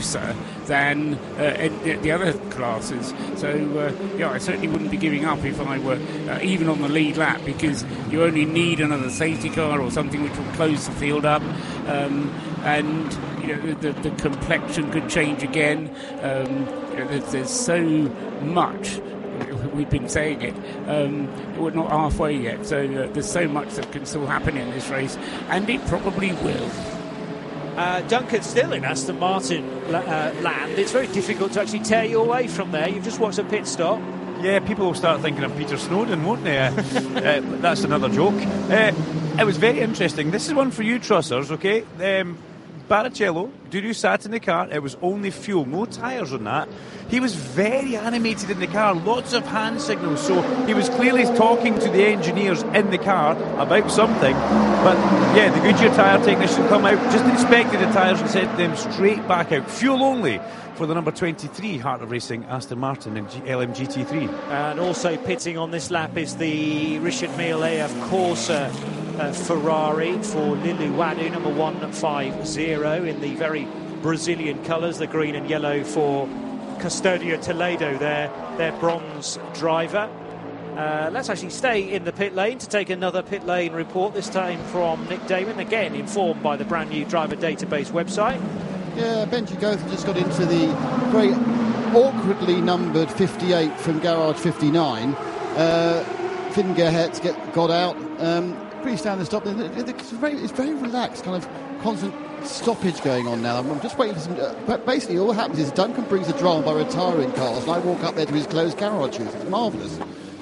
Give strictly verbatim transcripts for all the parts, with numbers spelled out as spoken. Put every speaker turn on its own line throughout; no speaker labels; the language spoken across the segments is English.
closer than uh, in the other classes. So, uh, yeah, I certainly wouldn't be giving up if I were uh, even on the lead lap, because you only need another safety car or something which will close the field up. Um, and, you know, the, the complexion could change again. Um, you know, there's, there's so much. We've been saying it. Um, we're not halfway yet, so uh, there's so much that can still happen in this race, and it probably will.
Uh, Duncan still in Aston Martin uh, land. It's very difficult to actually tear you away from there. You've just watched a pit stop.
Yeah, people will start thinking of Peter Snowden, won't they? Uh, uh, that's another joke. Uh, it was very interesting. This is one for you, Trussers, OK? Um, Barrichello, Duru sat in the car. It was only fuel, no tyres on that. He was very animated in the car, lots of hand signals, so he was clearly talking to the engineers in the car about something. But yeah, the Goodyear tyre technician come out, just inspected the tyres and sent them straight back out. Fuel only for the number twenty-three Heart of Racing Aston Martin and L M G T three.
And also pitting on this lap is the Richard Mille A F Corsa uh, Ferrari for Lilu Wadu, number one fifty in the very Brazilian colours, the green and yellow for Custodio Toledo, their, their bronze driver. Uh, let's actually stay in the pit lane to take another pit lane report, this time from Nick Damon, again informed by the brand new driver database website.
Yeah, Benji Goethe just got into the very awkwardly numbered fifty-eight from Garage fifty-nine. Uh, Finn Gerhardt get got out. Um, pretty standard stop. It's very, it's very relaxed, kind of constant stoppage going on now. I'm just waiting for some. Uh, but basically, all that happens is Duncan brings the drama by retiring cars, and I walk up there to his closed garages. It's marvellous.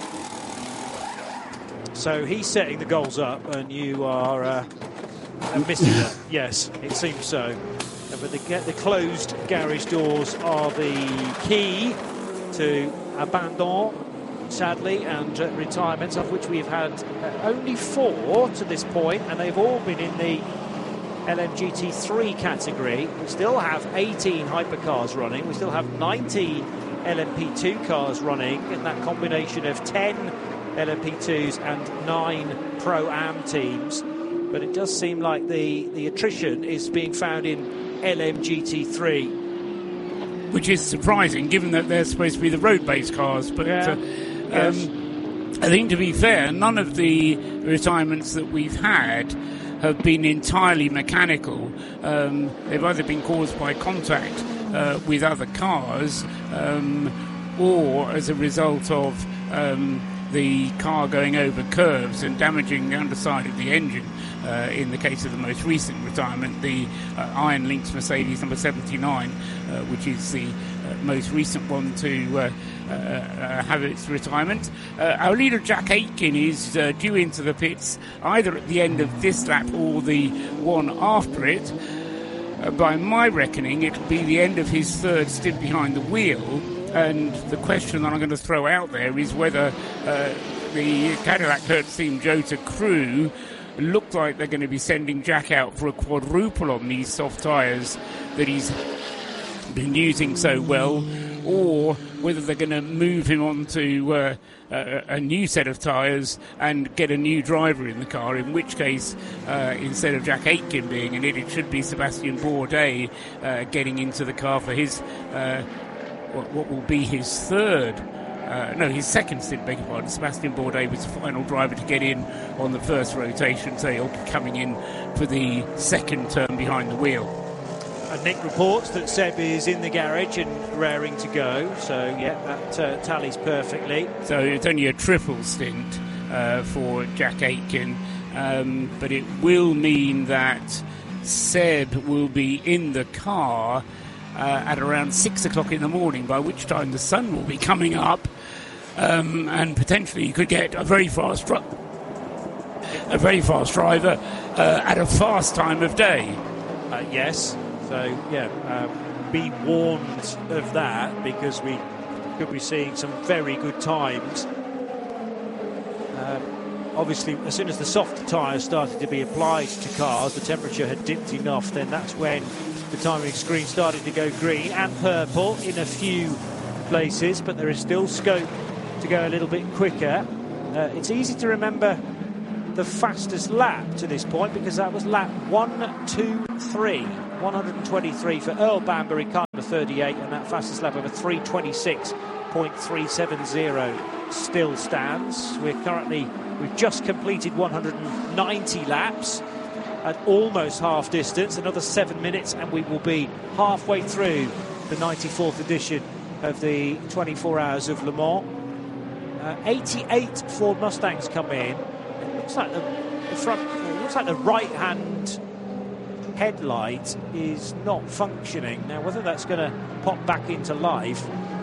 So he's setting the goals up, and you are uh, missing it. Yes, it seems so. But the, the closed garage doors are the key to abandon, sadly, and uh, retirements, of which we've had uh, only four to this point, and they've all been in the L M G T three category. We still have eighteen hypercars running. We still have nineteen L M P two cars running in that combination of ten L M P twos and nine Pro-Am teams. But it does seem like the, the attrition is being found in L M G T three,
which is surprising given that they're supposed to be the road-based cars. But
yeah.
uh,
yes.
um, I think, to be fair, none of the retirements that we've had have been entirely mechanical. Um, they've either been caused by contact uh, with other cars um, or as a result of um, the car going over curves and damaging the underside of the engine. Uh, in the case of the most recent retirement, the uh, Iron Lynx Mercedes number seventy-nine, uh, which is the uh, most recent one to uh, uh, uh, have its retirement. Uh, our leader Jack Aitken is uh, due into the pits either at the end of this lap or the one after it. Uh, by my reckoning, it'll be the end of his third stint behind the wheel. And the question that I'm going to throw out there is whether uh, the Cadillac Hertz Team Jota crew look like they're going to be sending Jack out for a quadruple on these soft tyres that he's been using so well, or whether they're going to move him on to uh, a, a new set of tyres and get a new driver in the car, in which case, uh, instead of Jack Aitken being in it, it should be Sebastian Bourdais uh, getting into the car for his, uh, what, what will be his third Uh, no, his second stint, beg your pardon. Sebastian Bourdais was the final driver to get in on the first rotation, so he'll be coming in for the second term behind the wheel.
And Nick reports that Seb is in the garage and raring to go, so yeah, that uh, tallies perfectly.
So it's only a triple stint uh, for Jack Aitken, um, but it will mean that Seb will be in the car Uh, at around six o'clock in the morning, by which time the sun will be coming up, um, and potentially you could get a very fast dri- a very fast driver uh, at a fast time of day.
Uh, yes, so yeah, um, be warned of that, because we could be seeing some very good times. Uh, obviously, as soon as the soft tyres started to be applied to cars, the temperature had dipped enough, then that's when the timing screen started to go green and purple in a few places, but there is still scope to go a little bit quicker. Uh, it's easy to remember the fastest lap to this point, because that was lap one two three one hundred twenty-three for Earl Bamber in car number thirty-eight, and that fastest lap of a three twenty-six point three seven zero still stands. We're currently, we've just completed one hundred ninety laps at almost half distance, another seven minutes and we will be halfway through the ninety-fourth edition of the twenty-four Hours of Le Mans. Uh, eighty-eight Ford Mustangs come in. It looks like the, the front, it looks like the right-hand headlight is not functioning. Now, whether that's going to pop back into life,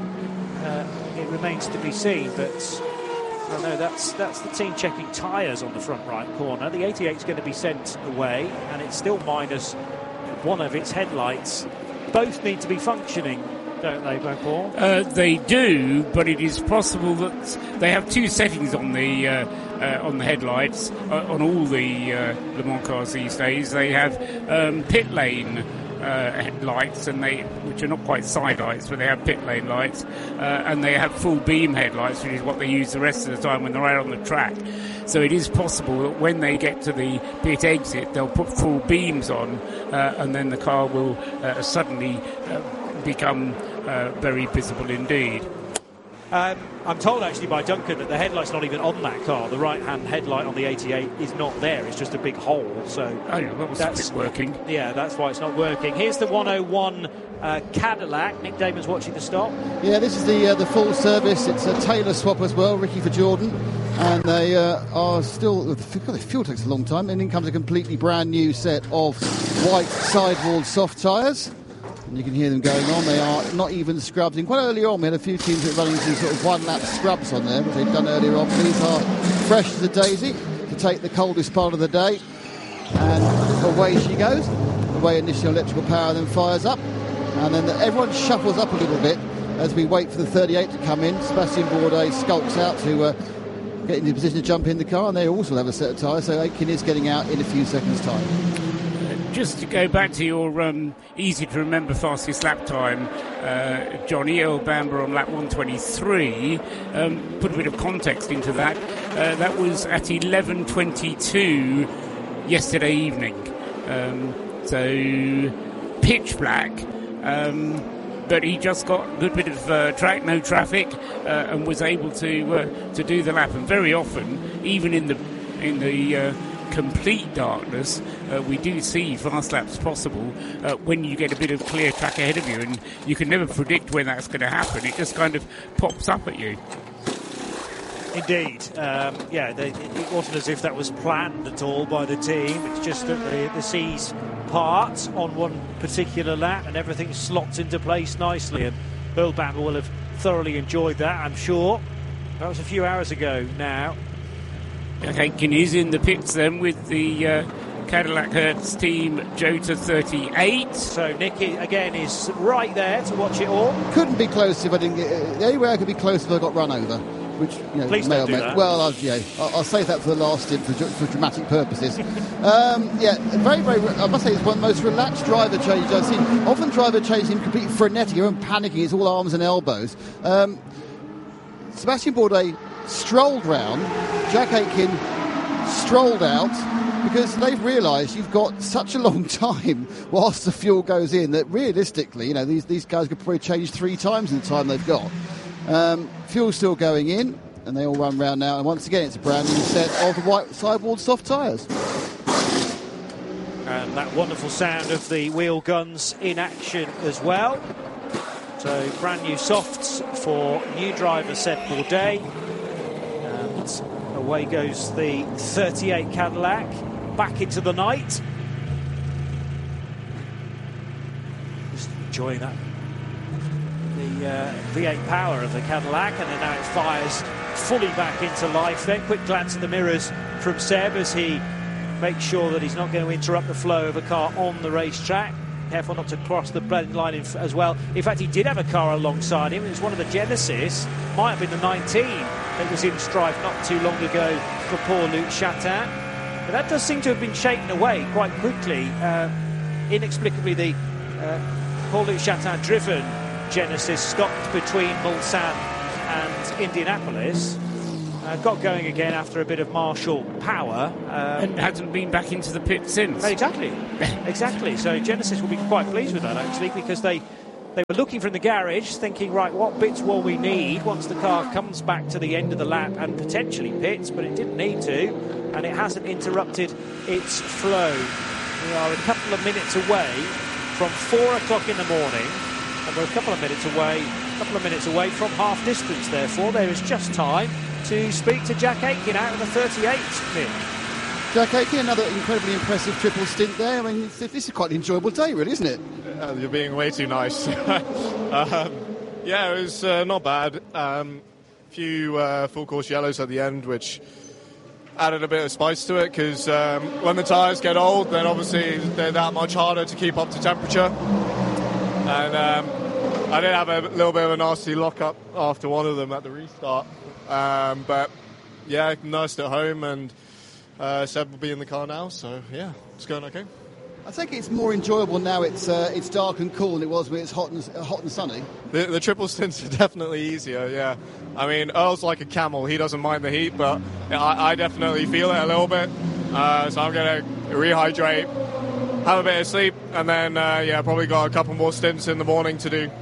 uh, it remains to be seen. But I know that's that's the team checking tyres on the front right corner. The eighty-eight is going to be sent away, and it's still minus one of its headlights. Both need to be functioning, don't they, Paul?
Uh, they do, but it is possible that they have two settings on the uh, uh, on the headlights uh, on all the uh, Le Mans cars these days. They have um, pit lane uh, lights, and they which are not quite side lights, but they have pit lane lights, uh, and they have full beam headlights, which is what they use the rest of the time when they're out on the track. So it is possible that when they get to the pit exit, they'll put full beams on, uh, and then the car will uh, suddenly uh, become uh, very visible indeed.
Um, I'm told actually by Duncan that the headlight's not even on that car. The right-hand headlight on the eighty-eight is not there. It's just a big hole. So
oh, yeah, that was
that's
working.
Yeah, that's why it's not working. Here's the one oh one uh, Cadillac. Nick Damon's watching the stop.
Yeah, this is the uh, the full service. It's a Taylor swap as well, Ricky for Jordan, and they uh, are still. The fuel takes a long time, and in comes a completely brand new set of white sidewall soft tyres. And you can hear them going on. They are not even scrubbed. And quite early on, we had a few teams that were running some sort of one-lap scrubs on there, which they'd done earlier on. These are fresh as a daisy to take the coldest part of the day. And away she goes. Away initial electrical power then fires up. And then the, everyone shuffles up a little bit as we wait for the thirty-eight to come in. Sebastian Bourdais skulks out to uh, get into position to jump in the car. And they also have a set of tyres, so Aitken is getting out in a few seconds' time.
Just to go back to your um, easy-to-remember fastest lap time, uh, Johnny, Earl Bamber on lap one twenty-three, um, put a bit of context into that. Uh, that was at eleven twenty-two yesterday evening. Um, so pitch black, um, but he just got a good bit of uh, track, no traffic, uh, and was able to uh, to do the lap. And very often, even in the in the uh, complete darkness, uh, we do see fast laps possible uh, when you get a bit of clear track ahead of you, and you can never predict when that's going to happen. It just kind of pops up at you.
Indeed. Um, yeah, they, it wasn't as if that was planned at all by the team. It's just that the, the seas part on one particular lap and everything slots into place nicely, and Earl Bamber will have thoroughly enjoyed that, I'm sure. That was a few hours ago now.
Aitken is in the pits then with the uh, Cadillac Hertz team Jota thirty-eight.
So Nick again is right there to watch it all.
Couldn't be close if I didn't get. Uh, the only way I could be close if I got run over. Which, you know,
please don't do that.
Well, I'll, yeah, I'll, I'll save that for the last stint for, for dramatic purposes. um, yeah, very, very. I must say, it's one of the most relaxed driver changes I've seen. Often driver changes seem completely frenetic and panicking. It's all arms and elbows. Um, Sebastian Bourdais strolled round. Jack Aitken strolled out because they've realised you've got such a long time whilst the fuel goes in that realistically, you know, these these guys could probably change three times in the time they've got. Um, fuel's still going in, and they all run round now. And once again, it's a brand new set of the white sidewall soft tyres.
And that wonderful sound of the wheel guns in action as well. So brand new softs for new driver Seb Bourdais. And away goes the thirty-eight Cadillac back into the night. Just enjoying that. The uh, V eight power of the Cadillac, and then now it fires fully back into life. Then quick glance at the mirrors from Seb as he makes sure that he's not going to interrupt the flow of a car on the racetrack. Careful not to cross the blend line in as well. In fact, he did have a car alongside him. It was one of the Genesis, might have been the nineteen that was in strife not too long ago for poor Luc Chatin. But that does seem to have been shaken away quite quickly. Uh, inexplicably, the uh, poor Luc Chatin driven Genesis stopped between Mulsanne and Indianapolis. Uh, got going again after a bit of martial power. Um,
and hasn't been back into the pit since.
Exactly, exactly. So Genesis will be quite pleased with that, actually, because they, they were looking from the garage, thinking, right, what bits will we need once the car comes back to the end of the lap and potentially pits, but it didn't need to, and it hasn't interrupted its flow. We are a couple of minutes away from four o'clock in the morning, and we're a couple of minutes away, a couple of minutes away from half distance. Therefore, there is just time to speak to Jack Aitken out of the thirty-eight, Nick.
Jack Aitken, another incredibly impressive triple stint there. I mean, this is quite an enjoyable day, really, isn't it?
Uh, you're being way too nice. um, yeah, it was uh, not bad. A um, few uh, full course yellows at the end, which added a bit of spice to it, because um, when the tyres get old, then obviously they're that much harder to keep up to temperature. And um, I did have a little bit of a nasty lock-up after one of them at the restart. Um, but yeah, nursed at home, and uh, Seb will be in the car now, so yeah, it's going okay.
I think it's more enjoyable now. It's uh, it's dark and cool than it was when it's hot and uh, hot and sunny.
The, the triple stints are definitely easier. Yeah, I mean Earl's like a camel; he doesn't mind the heat, but I, I definitely feel it a little bit. Uh, so I'm going to rehydrate, have a bit of sleep, and then uh, yeah, probably got a couple more stints in the morning to do.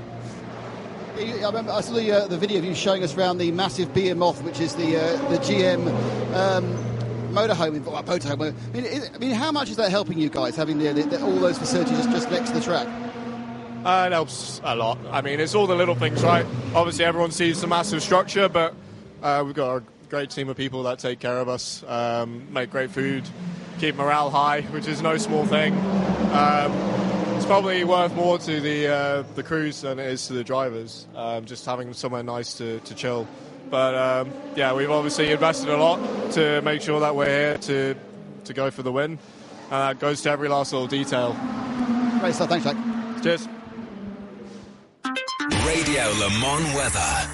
I remember I saw the, uh, the video of you showing us around the massive Behemoth, which is the uh, the G M um, motorhome, well, motorhome. I mean, is, I mean, how much is that helping you guys, having the, the, the, all those facilities just, just next to the track?
Uh, it helps a lot. I mean, it's all the little things, right? Obviously, everyone sees the massive structure, but uh, we've got a great team of people that take care of us, um, make great food, keep morale high, which is no small thing. Um, It's probably worth more to the uh, the crews than it is to the drivers, um, just having somewhere nice to, to chill. But um, yeah, we've obviously invested a lot to make sure that we're here to to go for the win. And that goes to every last little detail.
Great stuff, thanks, Jack.
Cheers.
Radio Le Mans weather.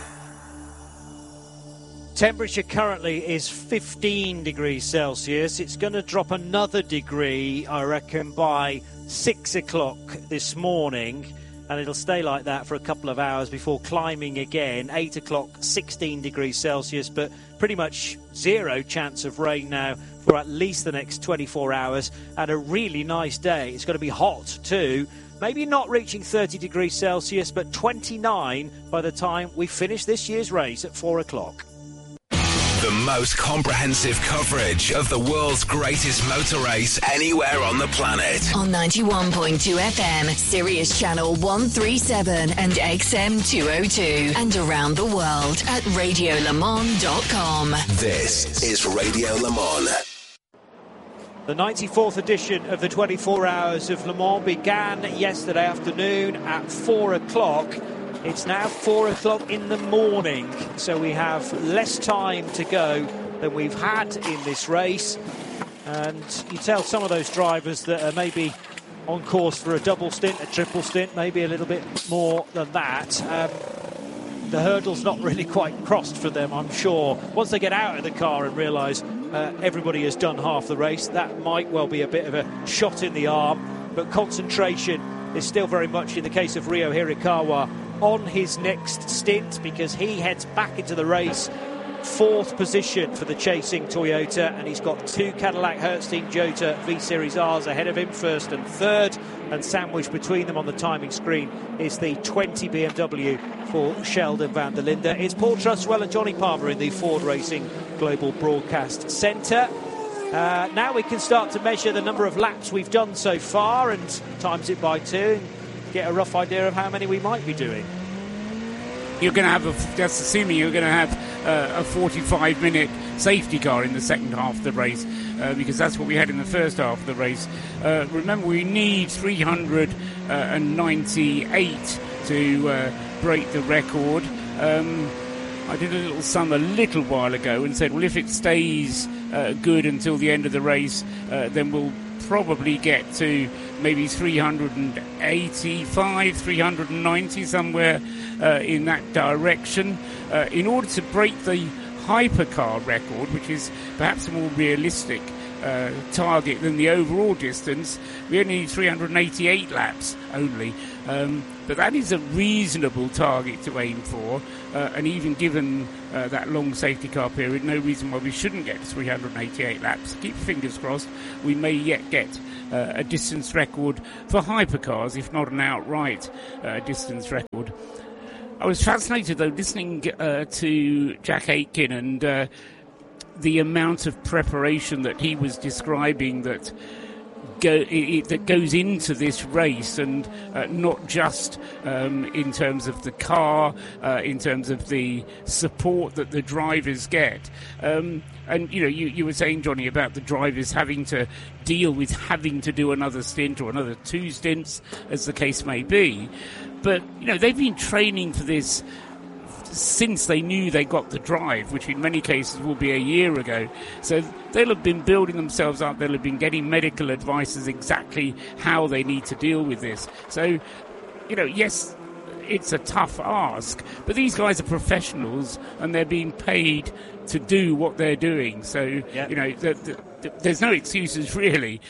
Temperature currently is fifteen degrees Celsius. It's going to drop another degree, I reckon, by six o'clock this morning, and it'll stay like that for a couple of hours before climbing again. eight o'clock, sixteen degrees Celsius, but pretty much zero chance of rain now for at least the next twenty-four hours, and a really nice day. It's going to be hot too. Maybe not reaching thirty degrees Celsius, but twenty-nine by the time we finish this year's race at four o'clock.
The most comprehensive coverage of the world's greatest motor race anywhere on the planet.
On ninety-one point two F M, Sirius Channel one thirty-seven and X M two oh two. And around the world at radio le mans dot com.
This is Radio Le Mans.
The ninety-fourth edition of the twenty-four Hours of Le Mans began yesterday afternoon at four o'clock. It's now four o'clock in the morning, so we have less time to go than we've had in this race. And you tell some of those drivers that are maybe on course for a double stint, a triple stint, maybe a little bit more than that. Um, the hurdle's not really quite crossed for them, I'm sure. Once they get out of the car and realise uh, everybody has done half the race, that might well be a bit of a shot in the arm. But concentration is still very much, in the case of Ryo Hirakawa, on his next stint, because he heads back into the race fourth position for the chasing Toyota, and he's got two Cadillac Hertzstein Jota V-Series R's ahead of him, first and third, and sandwiched between them on the timing screen is the twenty B M W for Sheldon van der Linde. It's Paul Truswell and Johnny Palmer in the Ford Racing Global Broadcast Centre. Uh, now we can start to measure the number of laps we've done so far and times it by two and get a rough idea of how many we might be doing.
You're going to have, a, just assuming you're going to have uh, a forty-five minute safety car in the second half of the race, uh, because that's what we had in the first half of the race. Uh, remember, we need three hundred ninety-eight to uh, break the record. Um, I did a little sum a little while ago and said, well, if it stays uh, good until the end of the race, uh, then we'll probably get to maybe three hundred eighty-five, three hundred ninety, somewhere uh, in that direction. Uh, in order to break the hypercar record, which is perhaps a more realistic uh, target than the overall distance. We only need three hundred eighty-eight laps only. Um, but that is a reasonable target to aim for, uh, and even given uh, that long safety car period, no reason why we shouldn't get three hundred eighty-eight laps. Keep fingers crossed, we may yet get uh, a distance record for hypercars, if not an outright uh, distance record. I was fascinated, though, listening uh, to Jack Aitken and uh, the amount of preparation that he was describing that Go, it, that goes into this race, and uh, not just um, in terms of the car, uh, in terms of the support that the drivers get. Um, and, you know, you, you were saying, Johnny, about the drivers having to deal with having to do another stint or another two stints, as the case may be. But, you know, they've been training for this since they knew they got the drive, which in many cases will be a year ago. So they'll have been building themselves up, they'll have been getting medical advice as exactly how they need to deal with this. So, you know, yes, it's a tough ask, but these guys are professionals and they're being paid to do what they're doing. So, yeah. you know, the, the, the, there's no excuses really.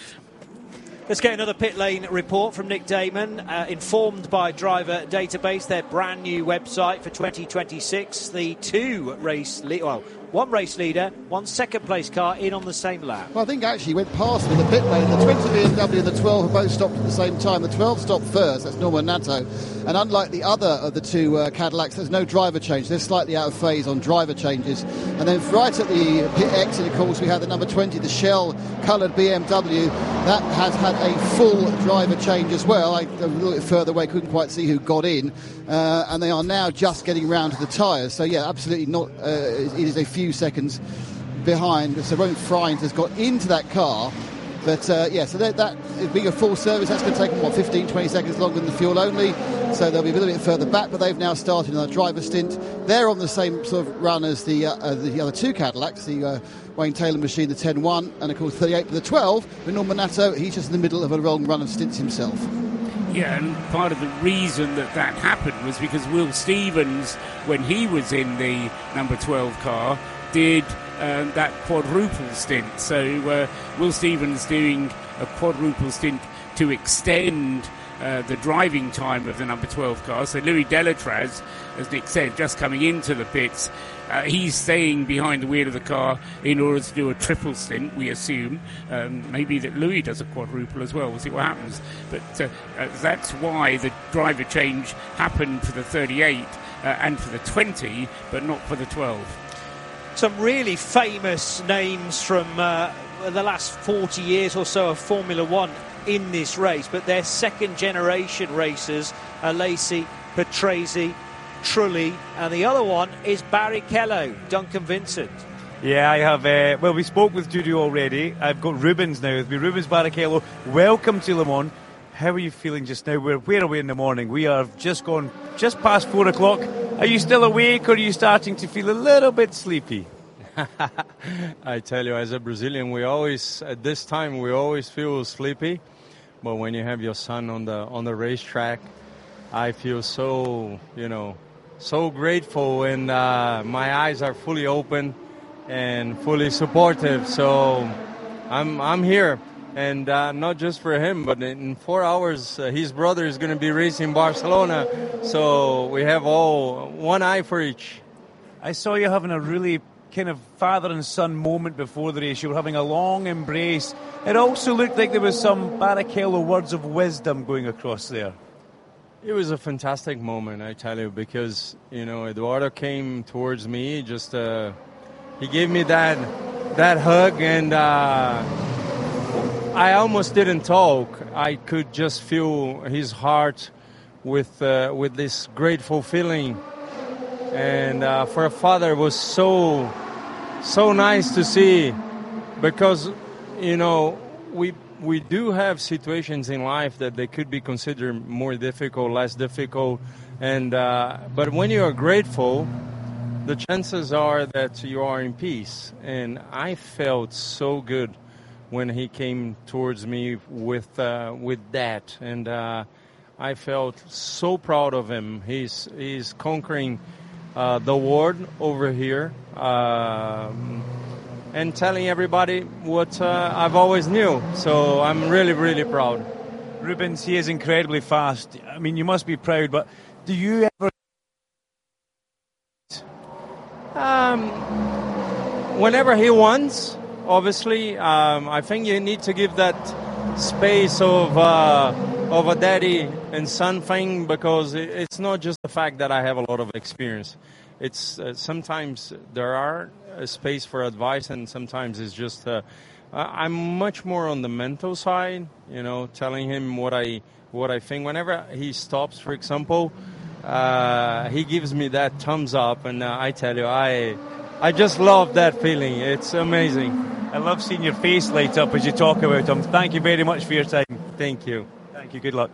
Let's get another pit lane report from Nick Damon, uh, informed by Driver Database, their brand new website for twenty twenty-six. The two race, le- well, one race leader, one second place car in on the same lap.
Well, I think actually went past them in the pit lane. The twenty B M W and the twelve have both stopped at the same time. The twelve stopped first, that's Norman Nato. And unlike the other of the two uh, Cadillacs, there's no driver change. They're slightly out of phase on driver changes. And then right at the pit exit, of course, we have the number twenty, the Shell-coloured B M W. That has had a full driver change as well. I, a little bit further away, couldn't quite see who got in. Uh, and they are now just getting round to the tyres. So, yeah, absolutely not. Uh, it is a few seconds behind. So Roman Frijns has got into that car. But, uh, yeah, so that, that being a full service, that's going to take them, what, fifteen, twenty seconds longer than the fuel only. So they'll be a little bit further back, but they've now started on a driver stint. They're on the same sort of run as the uh, uh, the other two Cadillacs, the uh, Wayne Taylor machine, the ten one, and, of course, thirty-eight for the twelve. But Norman Nato, he's just in the middle of a long run of stints himself.
Yeah, and part of the reason that that happened was because Will Stevens, when he was in the number twelve car, did um, that quadruple stint. So uh, Will Stevens doing a quadruple stint to extend uh, the driving time of the number twelve car. So Louis Delatraz, as Nick said, just coming into the pits, uh, he's staying behind the wheel of the car in order to do a triple stint, we assume. Um, maybe that Louis does a quadruple as well. We'll see what happens. But uh, uh, that's why the driver change happened for the thirty-eight uh, and for the twenty, but not for the twelve.
Some really famous names from uh, the last forty years or so of Formula One in this race, but they're second generation racers, Alesi, Patrese, Trulli, and the other one is Barrichello, Duncan Vincent.
Yeah, I have. Uh, well, we spoke with Judy already. I've got Rubens now with me. Rubens Barrichello, welcome to Le Mans. How are you feeling just now? We're where are we in the morning? We are just gone just past four o'clock. Are you still awake, or are you starting to feel a little bit sleepy?
I tell you, as a Brazilian, we always at this time we always feel sleepy. But when you have your son on the on the racetrack, I feel so you know so grateful, and uh, my eyes are fully open and fully supportive. So I'm I'm here. And uh, not just for him, but in four hours, uh, his brother is going to be racing Barcelona. So we have all one eye for each.
I saw you having a really kind of father and son moment before the race. You were having a long embrace. It also looked like there was some Barrichello words of wisdom going across there.
It was a fantastic moment, I tell you, because, you know, Eduardo came towards me. Just uh, he gave me that, that hug, and... Uh, I almost didn't talk. I could just feel his heart with uh, with this grateful feeling. And uh, for a father, it was so, so nice to see, because, you know, we we do have situations in life that they could be considered more difficult, less difficult. And uh, but when you are grateful, the chances are that you are in peace. And I felt so good when he came towards me with uh, with that, and uh, I felt so proud of him. He's he's conquering uh, the world over here. Um, and telling everybody what uh, I've always knew. So I'm really, really proud.
Rubens, he is incredibly fast. I mean, you must be proud, but do you ever...
Um, whenever he wants, obviously, um, I think you need to give that space of uh, of a daddy and son thing, because it's not just the fact that I have a lot of experience. It's uh, sometimes there are a space for advice, and sometimes it's just uh, I'm much more on the mental side, you know, telling him what I what I think. Whenever he stops, for example, uh, he gives me that thumbs up, and uh, I tell you, I I just love that feeling. It's amazing.
I love seeing your face light up as you talk about him. Thank you very much for your time.
Thank you.
Thank you. Good luck.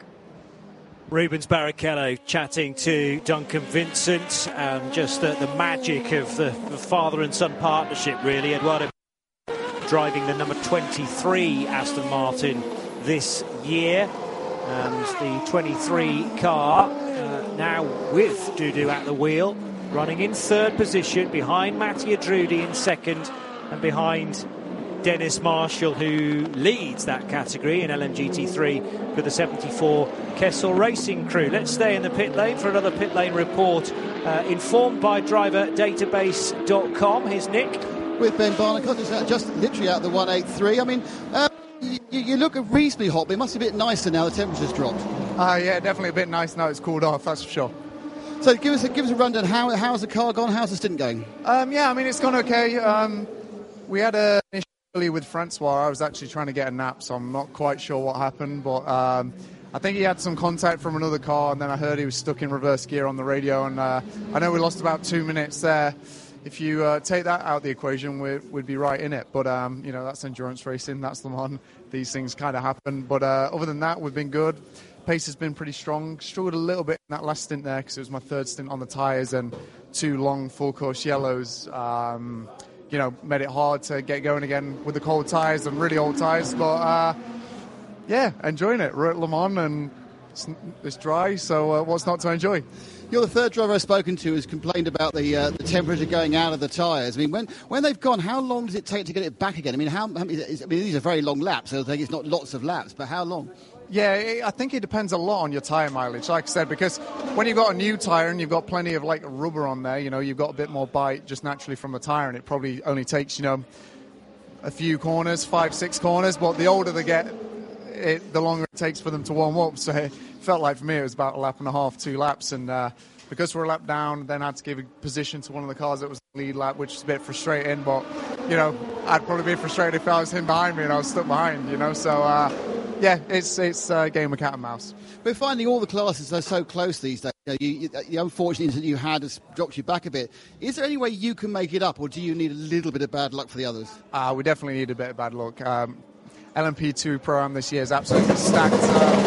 Rubens Barrichello chatting to Duncan Vincent, and just the, the magic of the, the father and son partnership, really. Eduardo driving the number twenty-three Aston Martin this year, and the twenty-three car uh, now with Dudu at the wheel, running in third position behind Mattia Drudi in second, and behind Dennis Marshall, who leads that category in L M G T three for the seventy-four Kessel Racing crew. Let's stay in the pit lane for another pit lane report, uh, informed by driver database dot com. Here's Nick. With Ben Barnicott, just, just literally out the one eighty-three. I mean, uh, you, you look reasonably hot, but it must be a bit nicer now the temperature's dropped.
Uh, yeah, definitely a bit nice now it's cooled off, that's for sure.
So give us a, give us a rundown. How, how's the car gone? How's the stint going?
Um, yeah, I mean, it's gone okay. Um, we had a... with Francois, I was actually trying to get a nap, so I'm not quite sure what happened, but um, I think he had some contact from another car, and then I heard he was stuck in reverse gear on the radio, and uh, I know we lost about two minutes there. If you uh, take that out of the equation, we'd, we'd be right in it, but um, you know, that's endurance racing, that's Le Mans, these things kind of happen, but uh, other than that, we've been good. Pace has been pretty strong. Struggled a little bit in that last stint there, because it was my third stint on the tyres, and two long full course yellows um, you know, made it hard to get going again with the cold tyres and really old tyres. But, uh, yeah, enjoying it. We're at Le Mans and it's, it's dry, so uh, what's not to enjoy?
You're the third driver I've spoken to who's complained about the uh, the temperature going out of the tyres. I mean, when when they've gone, how long does it take to get it back again? I mean, how, how I mean, these are very long laps, so I think it's not lots of laps, but how long?
Yeah, I think it depends a lot on your tyre mileage, like I said, because when you've got a new tyre and you've got plenty of like rubber on there, you know, you've got a bit more bite just naturally from the tyre, and it probably only takes, you know, a few corners, five, six corners, but the older they get, it, the longer it takes for them to warm up. So it felt like for me it was about a lap and a half, two laps, and uh, because we're a lap down, then I had to give a position to one of the cars that was the lead lap, which is a bit frustrating, but, you know, I'd probably be frustrated if I was him behind me and I was stuck behind, you know, so... Uh, Yeah, it's it's a game of cat and mouse.
We're finding all the classes are so close these days. You know, you, you, the unfortunate incident you had has dropped you back a bit. Is there any way you can make it up, or do you need a little bit of bad luck for the others?
Uh, we definitely need a bit of bad luck. Um, L M P two Pro-Am this year is absolutely stacked.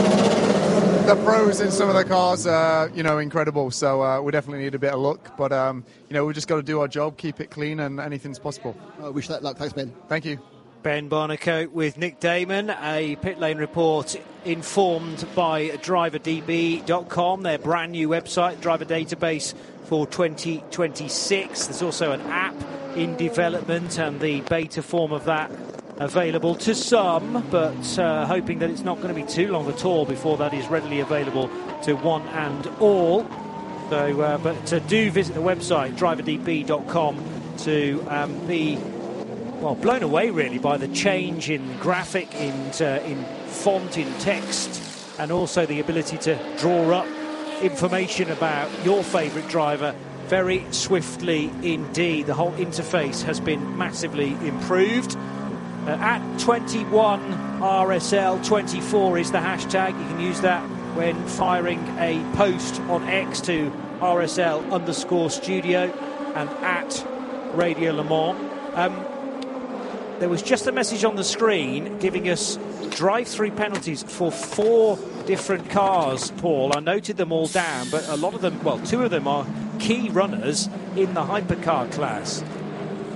Uh, the pros in some of the cars are, you know, incredible. So uh, we definitely need a bit of luck. But, um, you know, we've just got to do our job, keep it clean, and anything's possible.
I wish that luck. Thanks, Ben.
Thank you.
Ben Barnicott with Nick Damon, a pit lane report informed by driver D B dot com, their brand new website, driver database for twenty twenty-six. There's also an app in development, and the beta form of that available to some, but uh, hoping that it's not going to be too long at all before that is readily available to one and all. So, uh, but uh, do visit the website, driver D B dot com, to um, be... well, blown away really by the change in graphic, in uh, in font, in text, and also the ability to draw up information about your favourite driver very swiftly indeed. The whole interface has been massively improved. Uh, at twenty-one R S L twenty-four is the hashtag. You can use that when firing a post on X to R S L underscore studio and at Radio Le Mans. Um, There was just a message on the screen giving us drive-through penalties for four different cars, Paul. I noted them all down, but a lot of them, well, two of them are key runners in the hypercar class.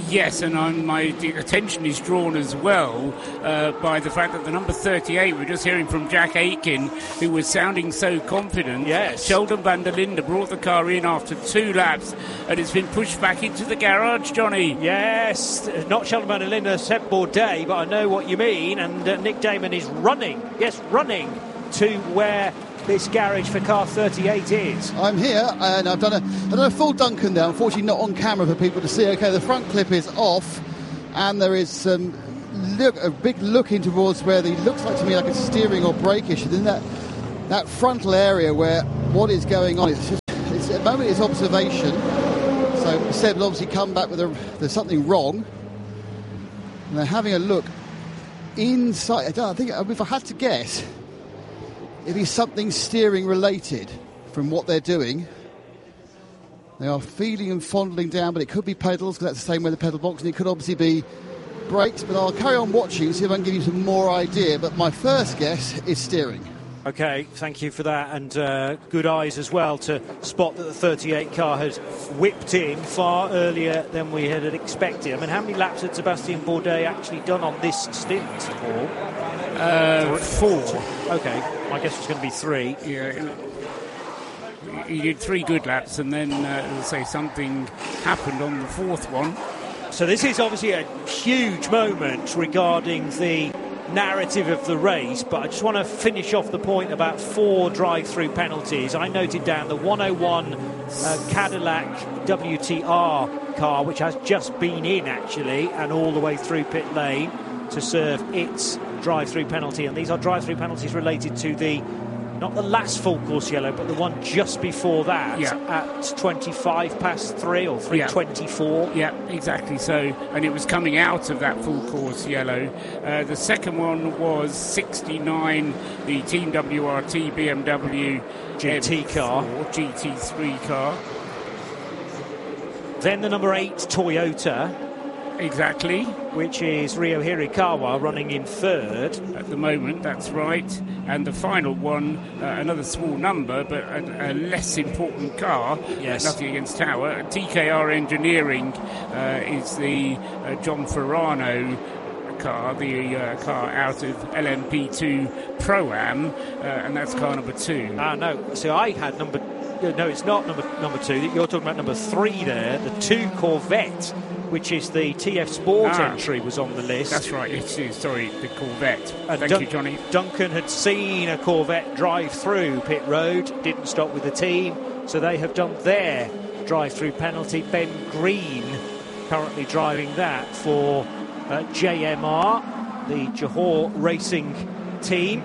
Yes, and I'm, my attention is drawn as well uh, by the fact that the number thirty-eight, we're just hearing from Jack Aitken, who was sounding so confident.
Yes.
Sheldon van der Linde brought the car in after two laps, and it's been pushed back into the garage, Johnny.
Yes, not Sheldon van der Linde, Seb Bourdais, but I know what you mean, and uh, Nick Damon is running, yes, running to where this garage for car thirty-eight is.
I'm here, and I've done a, I've done a full Duncan there, unfortunately not on camera for people to see. Okay, the front clip is off, and there is some look, a big look in towards where the looks like to me like a steering or brake issue. Then that that frontal area where what is going on, it's just, it's, at the moment it's observation. So Seb's obviously come back with a, there's something wrong, and they're having a look inside. I, don't, I think if I had to guess, it is something steering related from what they're doing. They are feeling and fondling down, but it could be pedals, because that's the same way the pedal box, and it could obviously be brakes, but I'll carry on watching, see if I can give you some more idea. But my first guess is steering.
Okay, thank you for that, and uh, good eyes as well to spot that the thirty-eight car has whipped in far earlier than we had expected. I mean, how many laps had Sébastien Bourdais actually done on this stint, Paul?
Uh, four.
Okay, my guess was going to be three.
Yeah, he did three good laps, and then, uh, as I say, something happened on the fourth one.
So this is obviously a huge moment regarding the narrative of the race, but I just want to finish off the point about four drive-through penalties. I noted down the one oh one uh, Cadillac W T R car, which has just been in, actually, and all the way through pit lane to serve its drive-through penalty, and these are drive-through penalties related to the not the last full course yellow, but the one just before that,
yeah.
at twenty-five past three or three twenty-four.
Yeah. yeah, exactly. So, and it was coming out of that full course yellow. Uh, the second one was sixty-nine, the Team W R T B M W
G T car,
G T three car.
Then the number eight Toyota.
Exactly.
Which is Ryo Hirakawa running in third.
At the moment, that's right. And the final one, uh, another small number, but a, a less important car.
Yes.
Uh, nothing against Tower. T K R Engineering uh, is the uh, John Ferrano car, the uh, car out of L M P two Pro-Am, uh, and that's car number two.
Ah, no. So I had number... No, it's not number number two. You're talking about number three there. The two Corvette, which is the T F Sport
ah,
entry, was on the list.
That's right. It is. Sorry, the Corvette.
And
Thank
Dun-
you, Johnny.
Duncan had seen a Corvette drive through pit road, didn't stop with the team, so they have done their drive-through penalty. Ben Green currently driving that for uh, J M R, the Johor Racing team.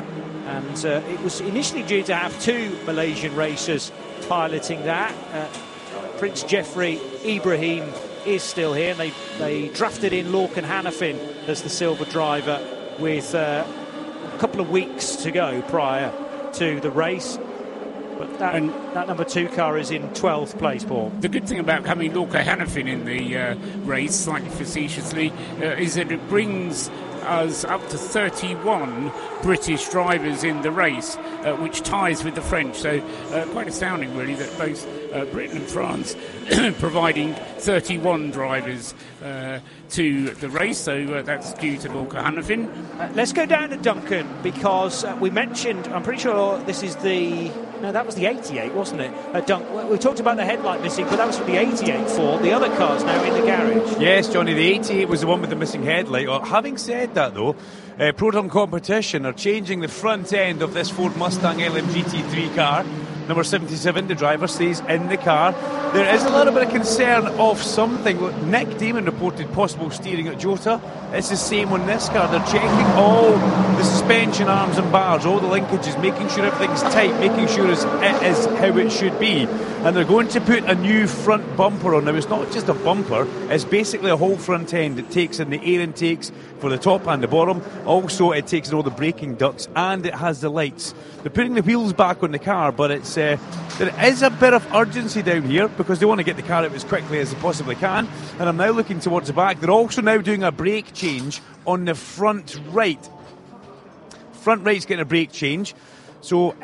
And uh, it was initially due to have two Malaysian racers piloting that. Uh, Prince Jeffrey Ibrahim is still here, and they, they drafted in Lorcan Hannafin as the silver driver with uh, a couple of weeks to go prior to the race. But that, and that number two car is in twelfth place, Paul.
The good thing about having Lorcan Hannafin in the uh, race, slightly facetiously, uh, is that it brings us up to thirty-one British drivers in the race, uh, which ties with the French. So uh, quite astounding, really, that both uh, Britain and France providing thirty-one drivers uh, to the race. So uh, that's due to Lorcan Hannafin.
Uh, let's go down to Duncan, because uh, we mentioned, I'm pretty sure this is the... No, that was the eighty-eight, wasn't it? Uh, Dunk, we talked about the headlight missing, but that was for the eighty-eight Ford. The other car's now in the garage.
Yes, Johnny, the eighty-eight was the one with the missing headlight. Well, having said that, though, uh, Proton Competition are changing the front end of this Ford Mustang L M G T three car. Number seventy-seven, the driver stays in the car. There is a little bit of concern of something. Nick Damon reported possible steering at Jota. It's the same on this car. They're checking all the suspension arms and bars, all the linkages, making sure everything's tight, making sure it's, it is how it should be. And they're going to put a new front bumper on. Now, it's not just a bumper, it's basically a whole front end. It takes in the air intakes for the top and the bottom. Also, it takes in all the braking ducts, and it has the lights. They're putting the wheels back on the car, but it's uh, there is a bit of urgency down here because they want to get the car out as quickly as they possibly can. And I'm now looking towards the back. They're also now doing a brake change on the front right. Front right's getting a brake change. So it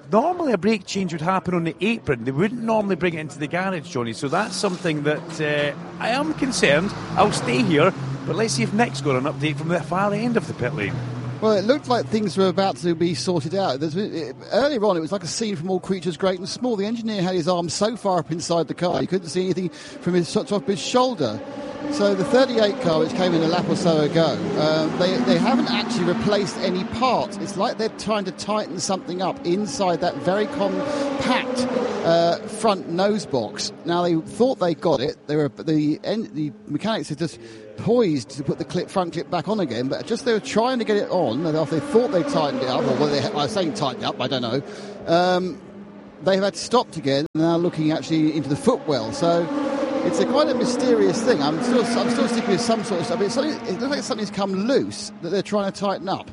normally a brake change would happen on the apron. They wouldn't normally bring it into the garage, Johnny. So that's something that uh, I am concerned. I'll stay here, but let's see if Nick's got an update from the far end of the pit lane.
Well, it looked like things were about to be sorted out. There's, it, earlier on, it was like a scene from All Creatures Great and Small. The engineer had his arm so far up inside the car, you couldn't see anything from his top of his shoulder. So the thirty-eight car, which came in a lap or so ago, um, they, they haven't actually replaced any parts. It's like they're trying to tighten something up inside that very compact uh, front nose box. Now, they thought they got it. They were the, the mechanics had just poised to put the clip, front clip back on again, but just they were trying to get it on. They thought they tightened it up, or well, they, I was saying tightened up, I don't know. Um, they've had stopped again, and now looking actually into the footwell. So it's a quite a mysterious thing. I'm still, I'm still sticking with some sort of stuff. It's something, it looks like something's come loose that they're trying to tighten up.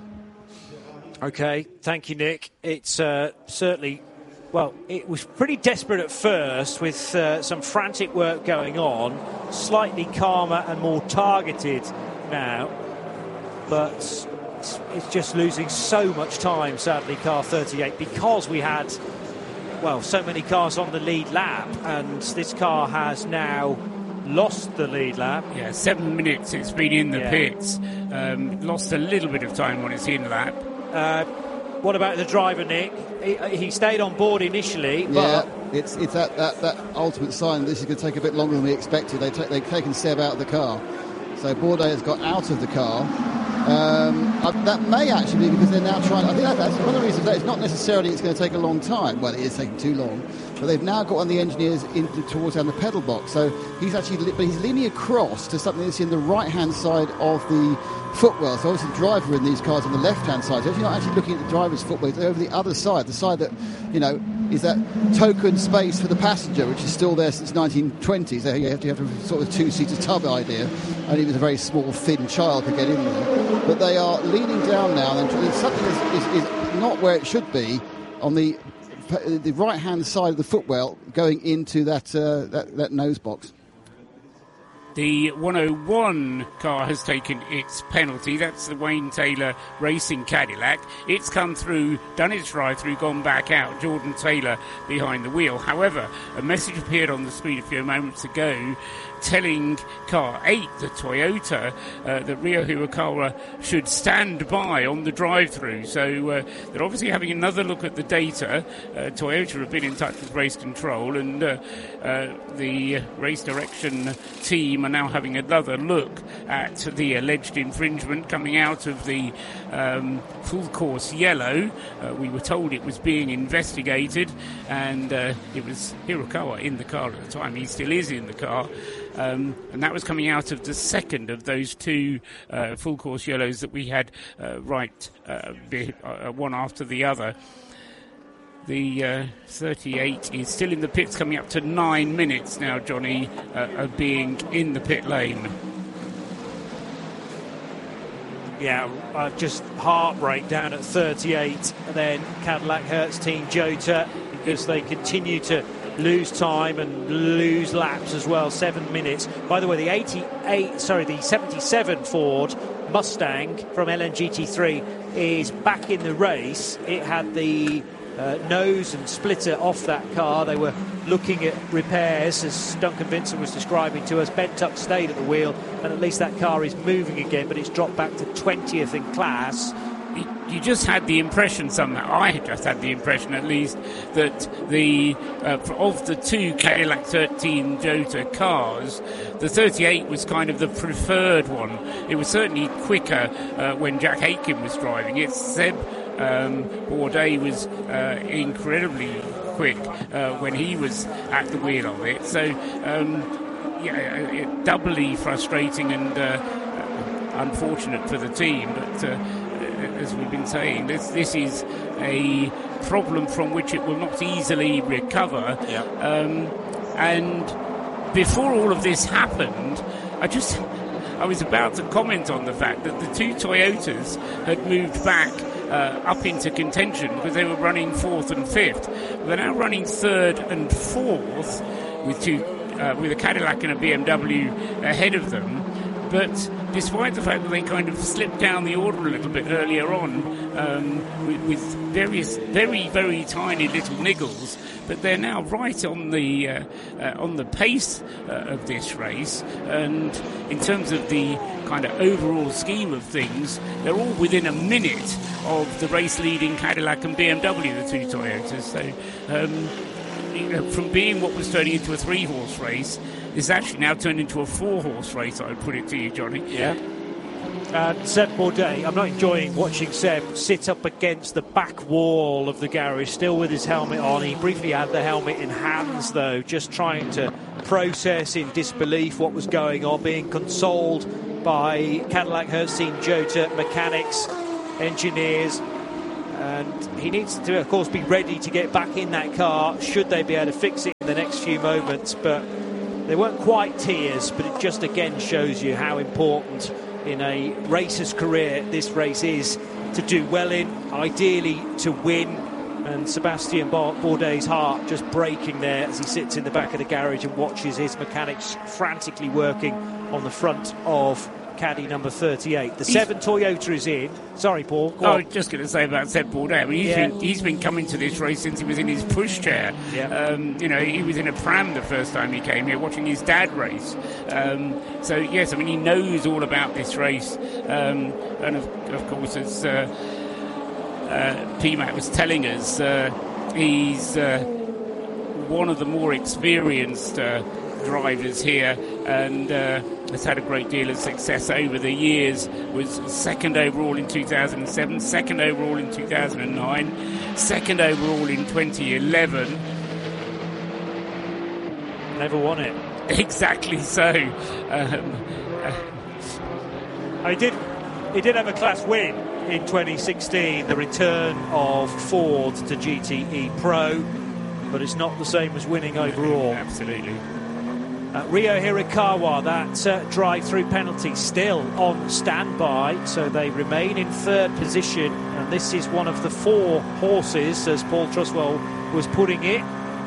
Okay, thank you, Nick. It's uh, certainly. Well, it was pretty desperate at first with uh, some frantic work going on, slightly calmer and more targeted now, but it's, it's just losing so much time, sadly, car thirty-eight, because we had, well, so many cars on the lead lap, and this car has now lost the lead lap.
Yeah, seven minutes it's been in the
yeah.
pits, um, lost a little bit of time on its in lap.
Uh, what about the driver, Nick? He, he stayed on board initially, but
yeah, it's it's that, that, that ultimate sign that this is going to take a bit longer than we expected. They take, they've taken Seb out of the car, so Bourdais has got out of the car. Um, uh, that may actually be because they're now trying. I think that, that's one of the reasons that it's not necessarily it's going to take a long time. Well, it is taking too long, but they've now got one of the engineers in, towards down the pedal box. So he's actually, but he's leaning across to something that's in the right-hand side of the footwell. So obviously the driver in these cars on the left-hand side. So if you're not actually looking at the driver's footwell, it's over the other side, the side that, you know, is that token space for the passenger, which is still there since nineteen twenty. So you have to have a sort of two-seater tub idea. Only with a very small, thin child could get in there. But they are leaning down now, and something is, is, is not where it should be on the the right-hand side of the footwell, going into that uh, that, that nose box.
The one oh one car has taken its penalty. That's the Wayne Taylor Racing Cadillac. It's come through, done its drive-through, gone back out. Jordan Taylor behind the wheel. However, a message appeared on the screen a few moments ago telling car eight, the Toyota, uh, that Ryo Hirakawa should stand by on the drive-through. So uh, they're obviously having another look at the data. Uh, Toyota have been in touch with race control, and uh, uh, the race direction team are now having another look at the alleged infringement coming out of the um, full course yellow. Uh, we were told it was being investigated, and uh, it was Hirakawa in the car at the time. He still is in the car. Um, and that was coming out of the second of those two uh, full course yellows that we had uh, right uh, be, uh, one after the other. The uh, thirty-eight is still in the pits, coming up to nine minutes now, Johnny, uh, of being in the pit lane.
Yeah, uh, just heartbreak down at thirty-eight. And then Cadillac Hertz Team Jota, because they continue to lose time and lose laps as well. Seven minutes. By the way, the eighty-eight, sorry, the seventy-seven Ford Mustang from L N G T three is back in the race. It had the uh, nose and splitter off that car. They were looking at repairs, as Duncan Vincent was describing to us. Ben Tuck stayed at the wheel, and at least that car is moving again, but it's dropped back to twentieth in class.
You just had the impression somehow, I just had the impression at least, that the uh, of the two Cadillac thirteen Jota cars, the thirty-eight was kind of the preferred one. It was certainly quicker uh, when Jack Aitken was driving it. Seb um, Bourdais was uh, incredibly quick uh, when he was at the wheel of it. So, um, yeah, it, doubly frustrating and uh, unfortunate for the team, but uh, as we've been saying, this this is a problem from which it will not easily recover.
Yeah.
Um, and before all of this happened, I just I was about to comment on the fact that the two Toyotas had moved back uh, up into contention because they were running fourth and fifth. They're now running third and fourth with two uh, with a Cadillac and a B M W ahead of them. But despite the fact that they kind of slipped down the order a little bit earlier on, um, with, with various very, very tiny little niggles, but they're now right on the uh, uh, on the pace uh, of this race. And in terms of the kind of overall scheme of things, they're all within a minute of the race-leading Cadillac and B M W, the two Toyotas. So um, you know, from being what was turning into a three-horse race, it's actually now turned into a four-horse race, I would put it to you, Johnny.
Yeah. And Seb Bourdais, I'm not enjoying watching Seb sit up against the back wall of the garage, still with his helmet on. He briefly had the helmet in hands, though, just trying to process in disbelief what was going on, being consoled by Cadillac, Hertzstein, Jota, mechanics, engineers. And he needs to, of course, be ready to get back in that car should they be able to fix it in the next few moments. But they weren't quite tears, but it just again shows you how important in a racer's career this race is to do well in, ideally to win. And Sebastian Bourdais' heart just breaking there as he sits in the back of the garage and watches his mechanics frantically working on the front of Caddy number thirty-eight. The he's, seven Toyota is in. Sorry, Paul. Go
I
on.
was just going to say about Seb Bourdais. I mean, he's, yeah. been, he's been coming to this race since he was in his pushchair.
Yeah.
Um, you know, he was in a pram the first time he came here, watching his dad race. Um, so yes, I mean, he knows all about this race. Um, and of, of course, as uh, uh, P MAC was telling us, uh, he's uh, one of the more experienced Uh, drivers here, and uh, has had a great deal of success over the years. Was second overall in two thousand seven, second overall in two thousand nine, second overall in twenty eleven.
Never won it.
Exactly so. Um,
uh, he did. He did have a class win in twenty sixteen. The return of Ford to G T E Pro, but it's not the same as winning overall.
Absolutely.
Uh, Ryo Hirakawa, that uh, drive-through penalty still on standby, so they remain in third position, and this is one of the four horses, as Paul Truswell was putting it.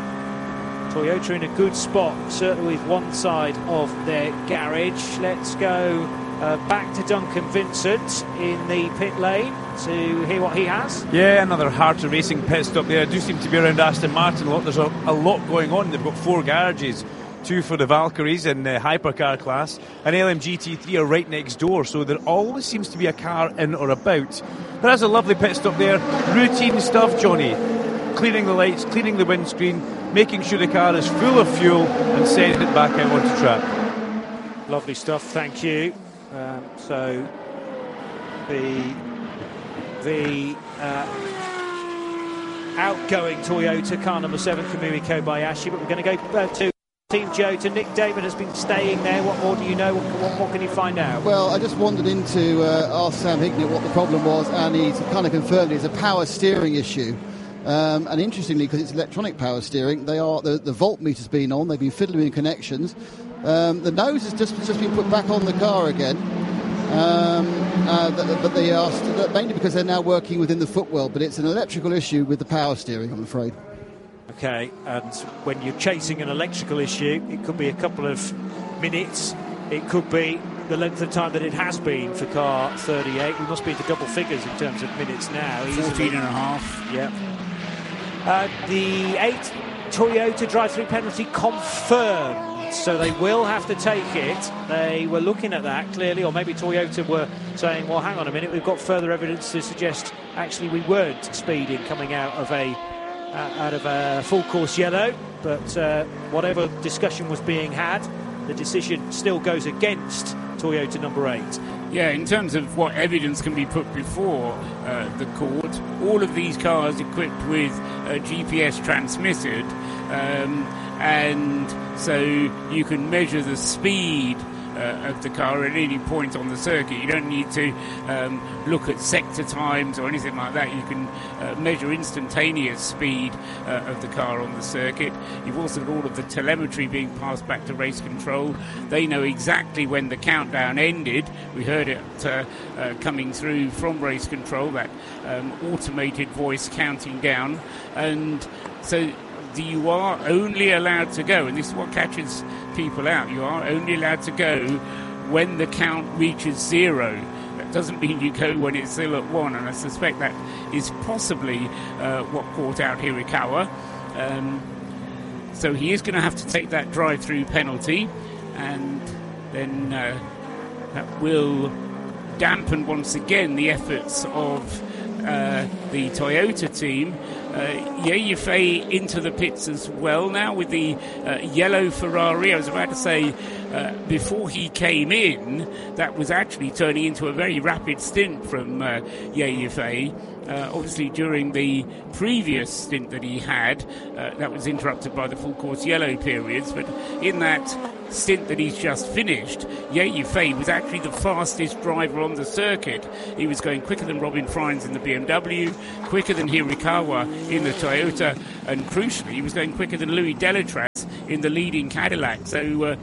Toyota in a good spot, certainly with one side of their garage. Let's go uh, back to Duncan Vincent in the pit lane to hear what he has.
Yeah, another Harter Racing pit stop there. I do seem to be around Aston Martin a lot. There's a, a lot going on. They've got four garages. Two for the Valkyries in the hypercar class, and L M G T three are right next door, so there always seems to be a car in or about. But that's a lovely pit stop there. Routine stuff, Johnny. Cleaning the lights, cleaning the windscreen, making sure the car is full of fuel and sending it back out onto track.
Lovely stuff, thank you. Um, so the the uh, outgoing Toyota car number seven, Kamui Kobayashi, but we're going to go uh, to Team Jota. Nick Damon has been staying there. What more do you know? What, what, what can you find out?
Well, I just wandered into uh, ask Sam Hignett what the problem was, and he's kind of confirmed it's a power steering issue. Um, and interestingly, because it's electronic power steering, they are the, the voltmeter's been on. They've been fiddling with connections. Um, the nose has just just been put back on the car again. Um, uh, but they asked mainly because they're now working within the footwell. But it's an electrical issue with the power steering, I'm afraid.
Okay, and when you're chasing an electrical issue, it could be a couple of minutes. It could be the length of time that it has been for car thirty-eight. We must be into double figures in terms of minutes now.
fourteen and a half.
Yeah. Uh, the eight Toyota drive-through penalty confirmed, so they will have to take it. They were looking at that clearly, or maybe Toyota were saying, well, hang on a minute, we've got further evidence to suggest actually we weren't speeding coming out of a uh, out of a full course yellow. But uh, whatever discussion was being had, the decision still goes against Toyota number eight.
Yeah, in terms of what evidence can be put before uh, the court, all of these cars equipped with uh, G P S transmitted, um, and so you can measure the speed uh, of the car at any point on the circuit. You don't need to um, look at sector times or anything like that. You can uh, measure instantaneous speed uh, of the car on the circuit. You've also got all of the telemetry being passed back to race control. They know exactly when the countdown ended. We heard it uh, uh, coming through from race control, that um, automated voice counting down. And so you are only allowed to go, and this is what catches people out, you are only allowed to go when the count reaches zero. that doesn't mean you go when it's still at one, and I suspect that is possibly uh, what caught out Hirakawa. Um, so he is going to have to take that drive-through penalty, and then uh, that will dampen once again the efforts of uh, the Toyota team. Uh, Ye Yifei into the pits as well now with the uh, yellow Ferrari. I was about to say uh, before he came in, that was actually turning into a very rapid stint from uh, Ye Yifei. Uh, obviously, during the previous stint that he had, uh, that was interrupted by the full course yellow periods. But in that stint that he's just finished, Ye Yifei was actually the fastest driver on the circuit. He was going quicker than Robin Frijns in the B M W, quicker than Hirakawa in the Toyota, and crucially, he was going quicker than Louis Delatraz in the leading Cadillac. So uh,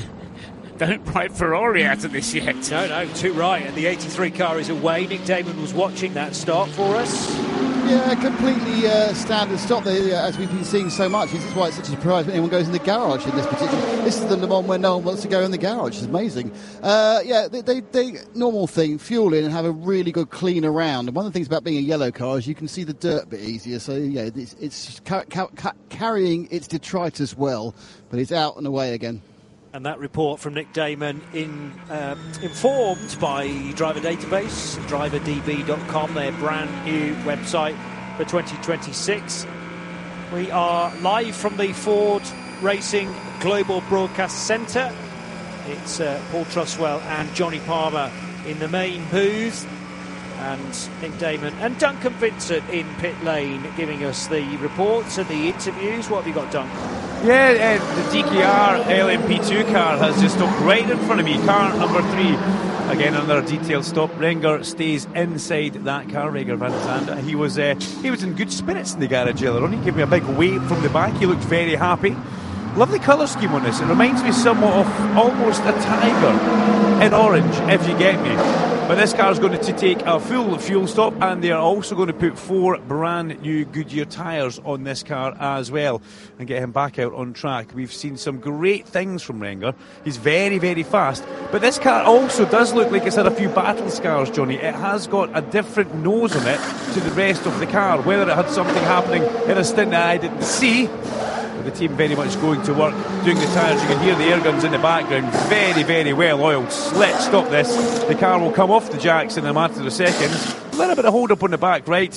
don't write Ferrari out of this yet.
No, no, too right. And the eighty-three car is away. Nick Damon was watching that start for us.
Yeah, completely uh, standard stop there, uh, as we've been seeing so much. This is why it's such a surprise when anyone goes in the garage in this particular... This is the Le Mans where no one wants to go in the garage. It's amazing. Uh, yeah, they, they, they normal thing, fuel in and have a really good clean around. And one of the things about being a yellow car is you can see the dirt a bit easier. So, yeah, it's, it's ca- ca- ca- carrying its detritus well, but it's out and away again.
And that report from Nick Damon, in, uh, informed by Driver Database, driver d b dot com, their brand new website for twenty twenty-six. We are live from the Ford Racing Global Broadcast Centre. It's uh, Paul Truswell and Johnny Palmer in the main booth, and Nick Damon and Duncan Vincent in pit lane giving us the reports and the interviews. What have you got, Duncan?
Yeah, uh, the D K R L M P two car has just stopped right in front of me. Car number three. Again, another detailed stop. Renger stays inside that car, Renger van Zanda. He was uh, he was in good spirits in the garage earlier on. He gave me a big wave from the back. He looked very happy. Lovely colour scheme on this. It reminds me somewhat of almost a Tiger in orange, if you get me. But this car is going to take a full fuel stop, and they are also going to put four brand new Goodyear tyres on this car as well and get him back out on track. We've seen some great things from Renger. He's very, very fast. But this car also does look like it's had a few battle scars, Johnny. It has got a different nose on it to the rest of the car. Whether it had something happening in a stint that I didn't see, the team very much going to work, doing the tyres. You can hear the air guns in the background. Very, very well oiled. Let's stop this. The car will come off the jacks in a matter of seconds. A little bit of hold up on the back right.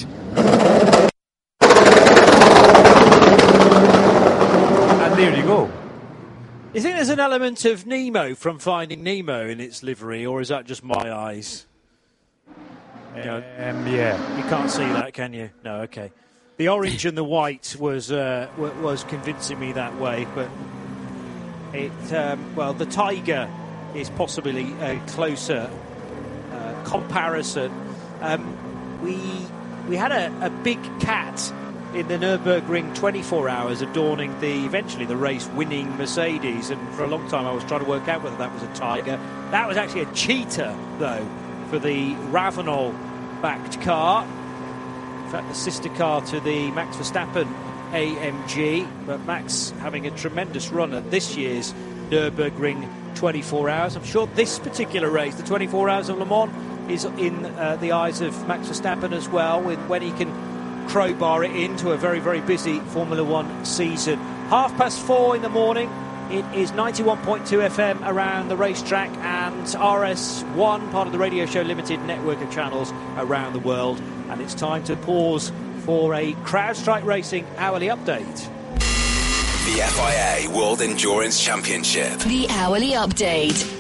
And there you go.
You think there's an element of Nemo from Finding Nemo in its livery, or is that just my eyes?
Um, no, yeah.
You can't see that, can you? No, okay. The orange and the white was uh, was convincing me that way, but it um, well, the Tiger is possibly a closer uh, comparison. Um, we we had a, a big cat in the Nürburgring twenty-four hours, adorning the eventually the race-winning Mercedes, and for a long time I was trying to work out whether that was a Tiger. That was actually a cheetah, though, for the Ravenel-backed car. In fact, the sister car to the Max Verstappen A M G, but Max having a tremendous run at this year's Nürburgring twenty-four hours. I'm sure this particular race, the twenty-four hours of Le Mans, is in uh, the eyes of Max Verstappen as well, with when he can crowbar it into a very, very busy Formula One season. Half past four in the morning. It is ninety-one point two F M around the racetrack and R S one, part of the Radio Show Limited network of channels around the world. And it's time to pause for a CrowdStrike Racing hourly update.
The F I A World Endurance Championship.
The hourly update.